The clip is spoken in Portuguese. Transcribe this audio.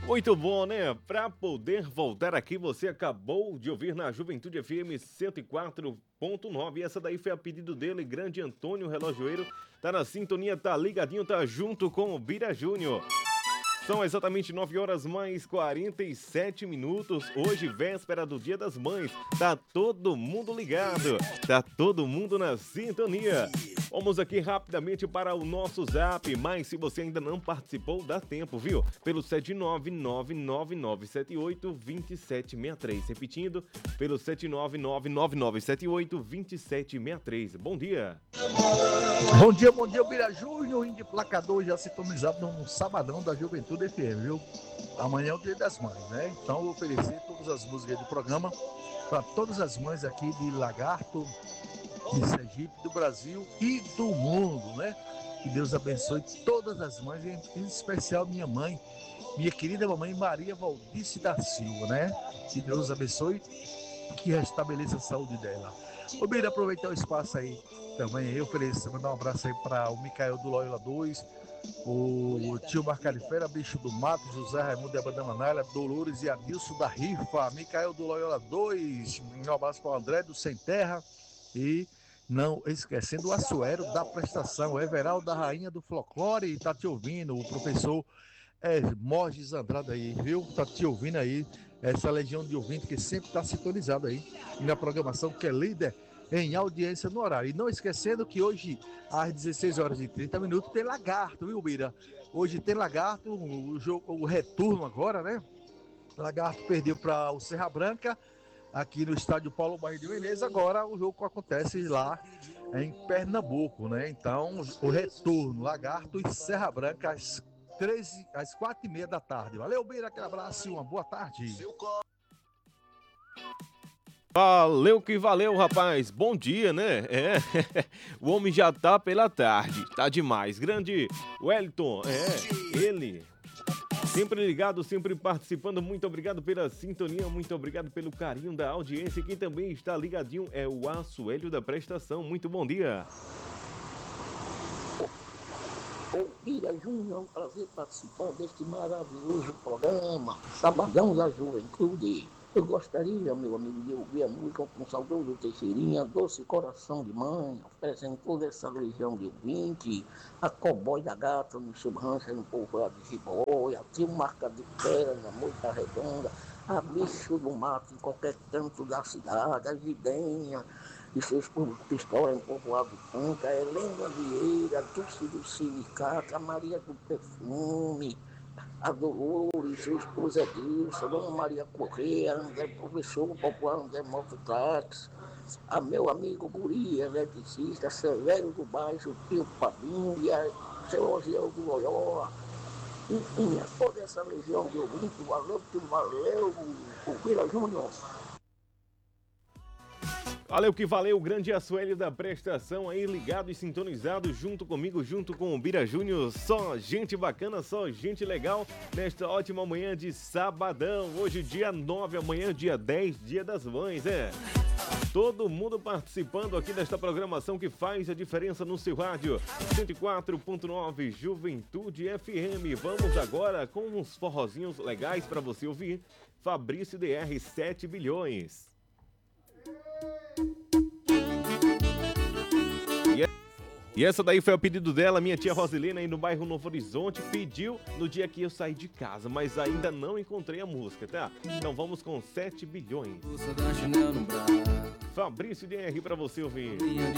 Muito bom, né? Para poder voltar aqui, você acabou de ouvir na Juventude FM 104.9. Essa daí foi a pedido dele, grande Antônio Relojoeiro. Tá na sintonia, tá ligadinho, tá junto com o Bira Júnior. São exatamente 9 horas mais 47 minutos. Hoje, véspera do Dia das Mães. Tá todo mundo ligado. Tá todo mundo na sintonia. Vamos aqui rapidamente para o nosso zap. Mas se você ainda não participou, dá tempo, viu? Pelo 79999782763. Repetindo, pelo 79999782763. Bom dia. Bom dia, Bira Júnior, emplacador já sintonizado no sabadão da Juventude FM, viu? Amanhã é o Dia das Mães, né? Então eu vou oferecer todas as músicas do programa para todas as mães aqui de Lagarto, de Sergipe, do Brasil e do mundo, né? Que Deus abençoe todas as mães, em especial minha mãe, minha querida mamãe Maria Valdice da Silva, né? Que Deus abençoe, que restabeleça a saúde dela. Ô, Bira, aproveitar o espaço aí também, eu ofereço, mandar um abraço aí para o Micael do Loyola 2, o tio Marcarifera, Bicho do Mato, José Raimundo de Abandamanalha, Dolores e Adilson da Rifa, Micael do Loyola 2, um abraço para o André do Sem Terra e não esquecendo o Assuero da prestação, o Everaldo da Rainha do Folclore, tá te ouvindo, o professor Morges Andrade aí, viu? Tá te ouvindo aí, essa legião de ouvinte que sempre tá sintonizado aí na programação que é líder em audiência no horário. E não esquecendo que hoje, às 16 horas e 30 minutos, tem Lagarto, viu, Bira? Hoje tem Lagarto, o retorno agora, né? Lagarto perdeu para o Serra Branca, aqui no estádio Paulo Barreto de Menezes. Agora o jogo acontece lá em Pernambuco, né? Então, o retorno, Lagarto e Serra Branca, às 4h30 da tarde. Valeu, Bira, aquele abraço e uma boa tarde. Valeu que valeu, rapaz. Bom dia, né? O homem já tá pela tarde. Tá demais. Grande Wellington, ele. Sempre ligado, sempre participando. Muito obrigado pela sintonia, muito obrigado pelo carinho da audiência. Quem também está ligadinho é o Assuélio da Prestação. Muito bom dia. Ô, Bira Júnior, é um prazer participar deste maravilhoso programa, Sabadão da Juventude. Eu gostaria, meu amigo, de ouvir a música com o saudoso Teixeirinha, Doce Coração de Mãe, oferecendo toda essa legião de ouvinte, a Cowboy da Gata no Subrancha, no povoado de Jiboia, Tio Marca de Pera, na Moita Redonda, a Bicho do Mato, em qualquer canto da cidade, a Gidenha, e seus pistolas em povoado de Panca, a Helena Vieira, a Dulce do Sindicato, a Maria do Perfume, a Dolores, sua esposa Edilson, a Dona Maria Correia, André Professor, o popular André Mototáxi, a meu amigo Guri, eletricista, Severo do Baixo, Tio Fabinho e a seu Osiel do Loyola. Enfim, toda essa legião de ouvinte, valeu, o Vila Júnior. Valeu que valeu, o grande Assuélio da Prestação aí ligado e sintonizado junto comigo, junto com o Bira Júnior. Só gente bacana, só gente legal nesta ótima manhã de sabadão. Hoje dia 9, amanhã dia 10, Dia das Mães, Todo mundo participando aqui desta programação que faz a diferença no seu rádio. 104.9 Juventude FM. Vamos agora com uns forrozinhos legais para você ouvir. Fabrício DR, 7 bilhões. E essa daí foi o pedido dela, minha tia Rosilena, aí no bairro Novo Horizonte, pediu no dia que eu saí de casa, mas ainda não encontrei a música, tá? Então vamos com 7 bilhões. Fabrício DR pra você ouvir.